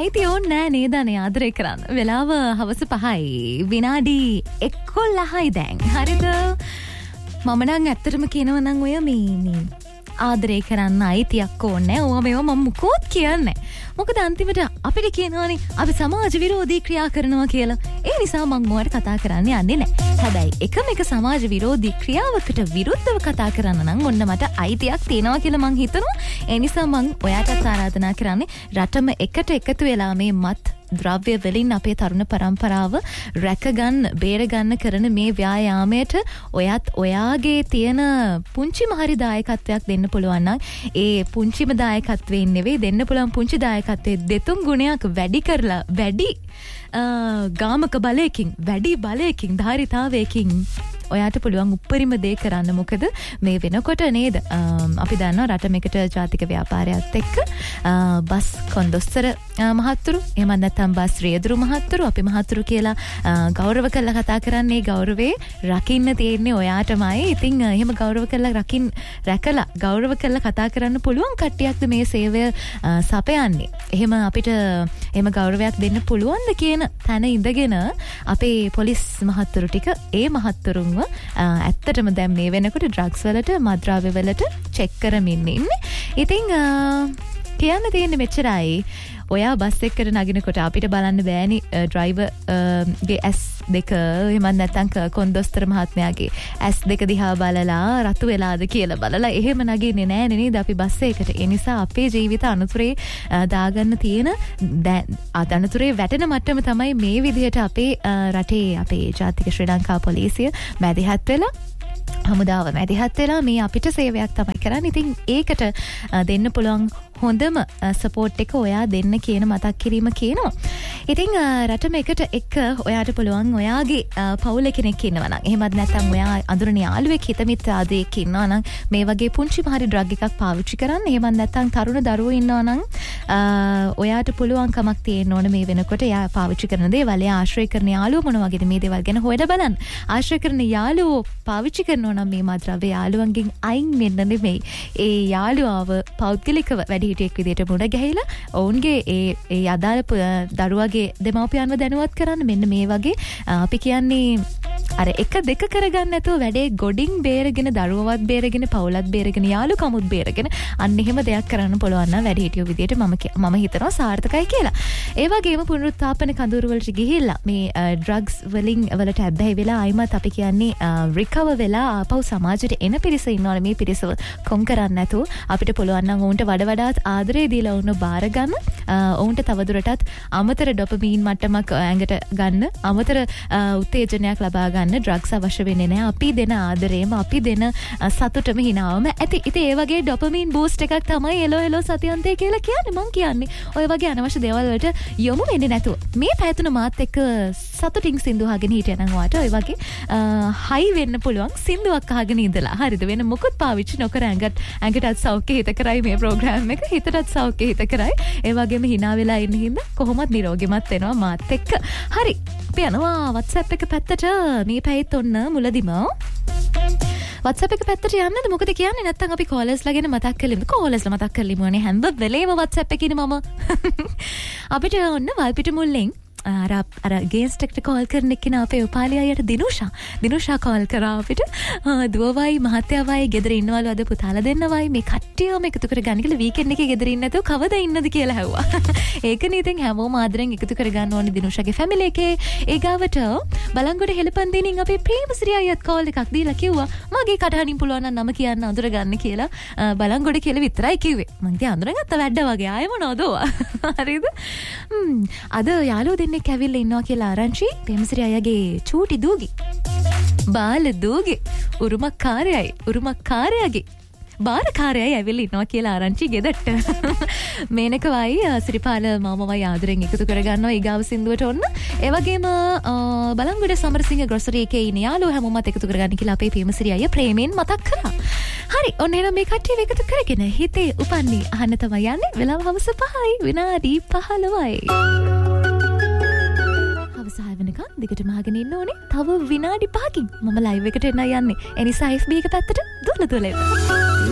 අයිති ඕන් නෑ නේදනේ ආදරය කරන්න. වෙලාව හවස 5යි. විනාඩි 11යි දැන්. හරිද? මම නම් ඇත්තටම කියනවා නම් ඔය මේ ආදරය කරන්න අයිතියක් ඕනේ. ඕවා මේවා මම මුකුත් කියන්නේ. මොකද අන්තිමට අපිට කියනවානේ අපි සමාජ විරෝධී ක්‍රියා කරනවා කියලා. ඒ නිසා මම මොකට කතා කරන්න යන්නේ නැහැ. හැබැයි එකම එක සමාජ විරෝධී ක්‍රියාවකට විරුද්ධව කතා කරන්න නම් ඔන්න මට අයිතියක් තියෙනවා කියලා මං හිතනවා. ඒ නිසා මං ඔයාටත් ආරාධනා කරන්නේ රටම එකට එකතු වෙලා මේ මත් ද්‍රව්‍ය වලින් අපේ තරුණ පරම්පරාව රැකගන්න බේරගන්න කරන මේ ව්‍යායාමයට ඔයත් ඔයාගේ තියෙන පුංචිම හරි දායකත්වයක් දෙන්න පුළුවන් නම් ඒ පුංචිම දායකත්වයෙන් නෙවෙයි දෙන්න පුළුවන් පුංචි දායකත්වයේ දෙතුන් ගුණයක් වැඩි කරලා වැඩි ගාමක බලයකින් වැඩි බලයකින් ධාරිතාවයකින් ඔයාට පුළුවන් උපරිම දේ කරන්න. මොකද මේ වෙනකොට නේද අපි දන්නවා රටමෙකට ජාතික ව්‍යාපාරයත් එක්ක බස් කොන්දොස්තර මහත්තුරු එහෙම නැත්නම් බස් රියදුරු මහත්තුරු අපි මහත්තුරු කියලා ගෞරව කරලා කතා කරන්නේ ගෞරවේ රකින්න තියෙන්නේ ඔයාටමයි. ඉතින් එහෙම ගෞරව කරලා රැකලා ගෞරව කරලා කතා කරන්න පුළුවන් කට්ටියක්ද මේ සේවය සපයන්නේ. එහෙම අපිට එහෙම ගෞරවයක් දෙන්න පුළුවන්ද කියන තැන ඉඳගෙන අපේ පොලිස් මහත්තුරු ටික ඒ මහත්තුරුන්ව ඇත්තටම දැන් මේ වෙනකොට ඩ්‍රග්ස් වලට මත්ද්‍රව්‍ය වලට චෙක් කරමින් ඉන්නේ. ඉතින් කියන්න තියෙන්නේ මෙච්චරයි. ඔයා බස් එකකට නගිනකොට අපිට බලන්න බෑනි ඩ්‍රයිවර් ගේ S2 එහෙම නැත්නම් කොන්දොස්තර මහත්මයාගේ S2 දිහා බලලා රතු වෙලාද කියලා බලලා එහෙම නගින්නේ නෑනේ නේද අපි බස් එකකට. ඒ නිසා අපේ ජීවිත අනුතරේ දාගන්න තියෙන අනුතරේ වැටෙන මට්ටම තමයි මේ විදිහට අපේ රටේ අපේ ජාතික ශ්‍රී ලංකා පොලිසිය මැදිහත් වෙලා හමුදාව මැදිහත් වෙලා මේ අපිට සේවයක් තමයි කරන්නේ. ඉතින් ඒකට දෙන්න පුළුවන් හොඳම සපෝට් එක ඔයා දෙන්න කියන මතක් කිරීම කියනවා. ඉතින් රටම එකට එක්ක ඔයාට පුළුවන් ඔයාගේ පවුල කෙනෙක් ඉන්නවා නම් එහෙමත් නැත්නම් ඔයා අඳුරන යාළුවෙක් හිතමිත් ආදෙයක් ඉන්නවා නම් මේ වගේ පුංචි මහරි ඩ්‍රග් එකක් පාවිච්චි කරන්න. එහෙමත් නැත්නම් තරුණ දරුවෝ ඉන්නවා නම් ඔයාට පුළුවන් කමක් තියෙන්න ඕන මේ වෙනකොට එයා පාවිච්චි කරන දේවල් එයා ආශ්‍රය කරන යාළුවෝ මොන වගේද මේ දේවල් ගැන හොයලා බලන්න. ආශ්‍රය කරන යාළුවෝ පාවිච්චි කරනවා නම් මේ මත්ද්‍රව්‍ය යාළුවන්ගෙන් අයින් වෙන්න නෙමෙයි. ඒ යාළුවාව පෞද්ගලිකව වැඩිහිටියෙක් විදියට මුණ ගැහිලා ඔවුන්ගේ ඒ අදාළ දරුවගේ දෙමව්පියන්ව දැනුවත් කරන්න. මෙන්න මේ වගේ අපි කියන්නේ අර එක දෙක කරගන්න නැතුව වැඩේ ගොඩින් බේරගෙන දරුවවත් බේරගෙන පවුලත් බේරගෙන යාළුකමුත් බේරගෙන අන්න එහෙම දෙයක් කරන්න පුළුවන් නම් වැඩිහිටියෝ විදියට මම හිතනවා සාර්ථකයි කියලා. ඒ වගේම පුනරුත්ථාපන කඳවුරු වලට ගිහිල්ලා මේ ඩ්‍රග්ස් වලට ඇබ්බැහි වෙලා ආයිමත් අපි කියන්නේ රිකවර් වෙලා ආපහු සමාජයට එන පිරිස ඉන්නවනේ. මේ පිරිසව කොම් කරන්න නැතුව අපිට පුළුවන් නම් ඔවුන්ට වඩාත් ආදරය දීලා ඔවුන්ව බාර ගන්න. ඔවුන්ට තවදුරටත් අමතර ඩොපමීන් මට්ටමක් ඇඟට ගන්න අමතර උත්තේජනයක් ලබා ගන්න ඩ්‍රග්ස් අවශ්‍ය වෙන්නේ නැහැ. අපි දෙන ආදරේම අපි දෙන සතුටම හිනාවම ඇති. ඉතින් ඒ වගේ ඩොපමීන් බූස්ට් එකක් තමයි එලෝ සතියන්තේ කියලා කියන්නේ. මං කියන්නේ ඔය වගේ අනවශ්‍ය දේවල් වලට යොමු වෙන්නේ නැතුව මේ පැයතුන මාත් එක්ක සතුටින් සින්දු අහගෙන හිටියනම් ඔයාට ඔය වගේ හයි වෙන්න පුළුවන් සින්දුවක් අහගෙන ඉඳලා. හරිද? වෙන මොකුත් පාවිච්චි නොකර ඇඟටත් සෞඛ්‍ය හිත කරයි මේ ප්‍රෝග්‍රෑම් එක. හිතටත් සෞඛ්‍ය හිත කරයි. ඒ වගේම hina වෙලා ඉන්න හින්දා කොහොමත් නිරෝගීමත් වෙනවා මාත් එක්ක. හරි. අපි යනවා WhatsApp එක පැත්තට. මේ පැයෙත් ඔන්න මුලදිම WhatsApp එක පැත්තට යන්නද? මොකද කියන්නේ නැත්තම් අපි කෝලර්ස්ලා ගැන මතක් කළෙමු. කෝලර්ස්ලා මතක් කළෙමුනේ හැම වෙලේම WhatsApp එකේ මම. අපිට ඔන්න වල්පිට මුල්ලෙන් අර ගේස්ට් එකට කෝල් කරන එක්කෙනා අපේ උපාලි අයියට දිනුෂා කෝල් කරා අපිට. දුවවයි මහත්තයාවයි ගෙදර ඉන්නවලු අද පුතාලා දෙන්නවයි මේ කට්ටියම එකතු කරගන්න කියලා වීකෙන්ඩ් එකේ ගෙදර ඉන්න නැතුව කවදා ඉන්නද කියලා හැව්වා. ඒකනේ ඉතින් හැමෝම ආදරෙන් එකතු කරගන්න ඕනේ දිනුෂාගේ ෆැමිලි එකේ. ඒ ගාවට බලංගොඩ හෙළපන්දිනින් අපේ ප්‍රේමසිරි අයියත් කෝල් එකක් දීලා කිව්වා මගේ කටහඬින් පුළුවන් නම් නම කියන්න අඳුරගන්න කියලා. බලංගොඩ කියලා විතරයි කිව්වේ. මං ඉතින් අඳුරගත්ත වැඩ වගේ ආයෙ මොනවද? හරිද? අද යාළුවෝ දෙන්නෙක් ඇවිල්ලා ඉන්නවා කියලා ආරංචි. ප්‍රේමසිරි අයියාගේ චූටි දූගේ බාල දූගේ උරුමකාරයගේ බාරකාරයයි ඇවිල්ලා ඉන්නවා කියලා ආරංචි ගෙදරට. මේනකවයි සිරිපාල මාමවයි ආදරෙන් එකතු කරගන්නවා ඊගාව සින්දුවට ඔන්න. ඒ වගේම බලංගොඩ සමරසිංහ ග්‍රොසරි එකේ ඉන්න යාළුවෝ හැමෝමත් එකතු කරගන්න කියලා අපේ ප්‍රේමසිරි අයියා ප්‍රේමෙන් මතක් කරා. හරි ඔන්න එහෙනම් මේ කට්ටිය එකතු කරගෙන හිතේ උපන්නේ අහන්න තමයි යන්නේ. වෙලාව හවස 5යි විනාඩි 15යි. අවසාන වෙනකන් දිගටම අහගෙන ඉන්න ඕනේ. තව විනාඩි 5කින් මම ලයිව් එකට එන්න යන්නේ. ඒ නිසා FB එක පැත්තට දුවලා එන්න.